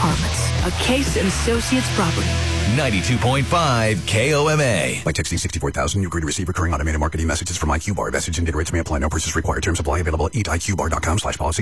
Harlots, a Case and Associates property. 92.5 KOMA. By texting 64,000, you agree to receive recurring automated marketing messages from IQ Bar. Message and data rates may apply. No purchase required. Terms apply. Available at eatiqbar.com/policy.